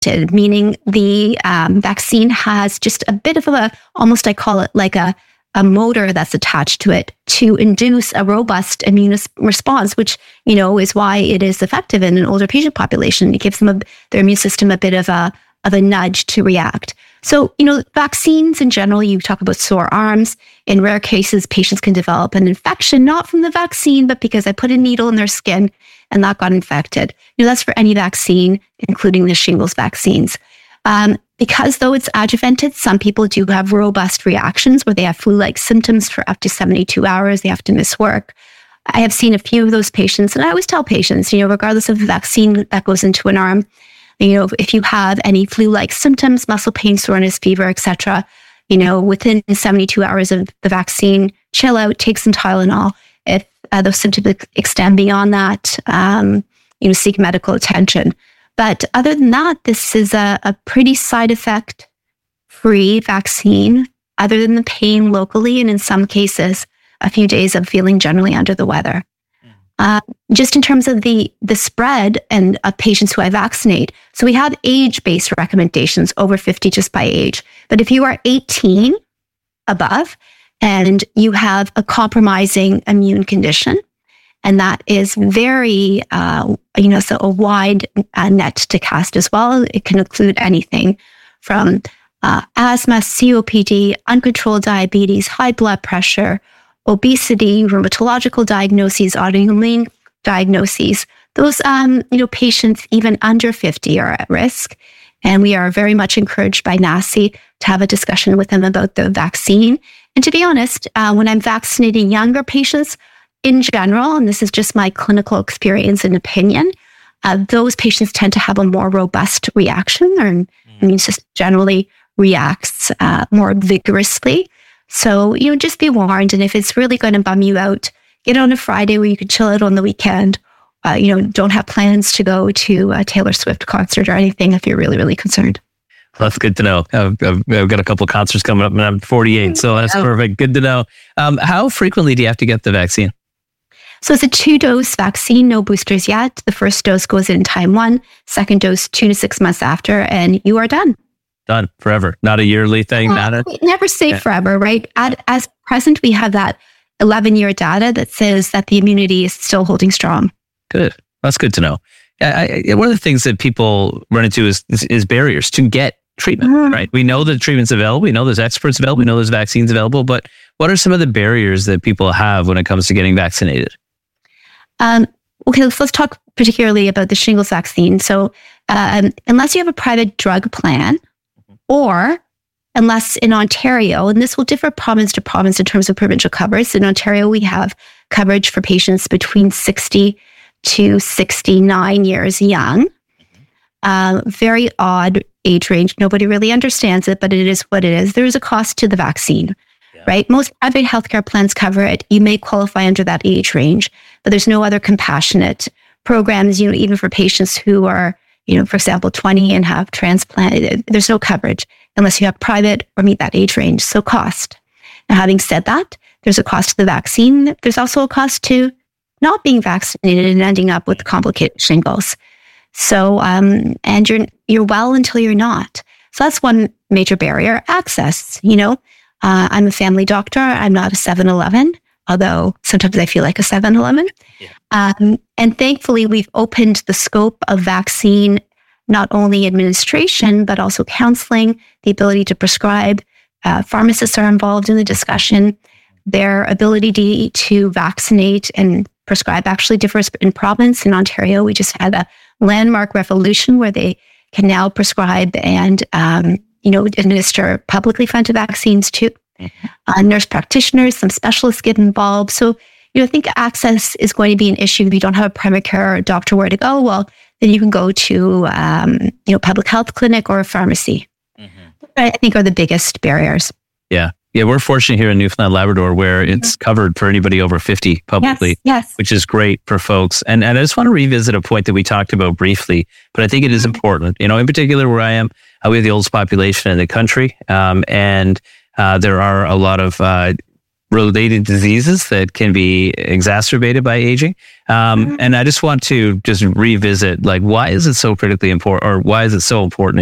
meaning the vaccine has just a bit of almost I call it like a motor that's attached to it to induce a robust immune response, which, is why it is effective in an older patient population. It gives them their immune system a bit of a nudge to react. So, vaccines in general, you talk about sore arms. In rare cases, patients can develop an infection, not from the vaccine, but because I put a needle in their skin and that got infected. That's for any vaccine, including the shingles vaccines. Because though it's adjuvanted, some people do have robust reactions where they have flu-like symptoms for up to 72 hours. They have to miss work. I have seen a few of those patients, and I always tell patients, regardless of the vaccine that goes into an arm, if you have any flu-like symptoms, muscle pain, soreness, fever, etc., within 72 hours of the vaccine, chill out, take some Tylenol. If those symptoms extend beyond that, seek medical attention. But other than that, this is a pretty side effect-free vaccine, other than the pain locally, and in some cases, a few days of feeling generally under the weather. Just in terms of the spread and of patients who I vaccinate, so we have age-based recommendations over 50 just by age. But if you are 18 above and you have a compromising immune condition, and that is very, so a wide net to cast as well. It can include anything from asthma, COPD, uncontrolled diabetes, high blood pressure, obesity, rheumatological diagnoses, autoimmune diagnoses. Those, patients even under 50 are at risk. And we are very much encouraged by NACI to have a discussion with them about the vaccine. And to be honest, when I'm vaccinating younger patients, in general, and this is just my clinical experience and opinion, those patients tend to have a more robust reaction. Their immune system generally reacts more vigorously. So, just be warned. And if it's really going to bum you out, get on a Friday where you can chill out on the weekend. Don't have plans to go to a Taylor Swift concert or anything if you're really, really concerned. Well, that's good to know. I've got a couple of concerts coming up and I'm 48. So that's perfect. Good to know. How frequently do you have to get the vaccine? So it's a 2-dose vaccine, no boosters yet. The first dose goes in time 1, second dose 2 to 6 months after, and you are done. Done forever. Not a yearly thing. We never say forever, right? As present, we have that 11-year data that says that the immunity is still holding strong. Good. That's good to know. One of the things that people run into is barriers to get treatment, right? We know that treatment's available. We know there's experts available. We know there's vaccines available. But what are some of the barriers that people have when it comes to getting vaccinated? Okay, let's talk particularly about the shingles vaccine. So unless you have a private drug plan, or unless in Ontario, and this will differ province to province in terms of provincial coverage. In Ontario, we have coverage for patients between 60 to 69 years young. Very odd age range. Nobody really understands it, but it is what it is. There is a cost to the vaccine. Right? Most private healthcare plans cover it. You may qualify under that age range, but there's no other compassionate programs, even for patients who are, for example, 20 and have transplant. There's no coverage unless you have private or meet that age range. So cost. Now, having said that, there's a cost to the vaccine. There's also a cost to not being vaccinated and ending up with complicated shingles. So, and you're well until you're not. So that's one major barrier. Access, I'm a family doctor. I'm not a 7-Eleven, although sometimes I feel like a 7-Eleven. Yeah. And thankfully, we've opened the scope of vaccine, not only administration, but also counseling, the ability to prescribe. Pharmacists are involved in the discussion. Their ability to vaccinate and prescribe actually differs in province. In Ontario, we just had a landmark revolution where they can now prescribe and administer publicly funded vaccines too. Nurse practitioners, some specialists get involved. So, I think access is going to be an issue. If you don't have a primary care doctor where to go, well, then you can go to, public health clinic or a pharmacy. I think are the biggest barriers. Yeah. Yeah, we're fortunate here in Newfoundland, Labrador, where it's covered for anybody over 50 publicly, yes. Which is great for folks. And I just want to revisit a point that we talked about briefly, but I think it is important. In particular, where I am, we have the oldest population in the country, and there are a lot of related diseases that can be exacerbated by aging. And I just want to revisit, like, why is it so critically important, or why is it so important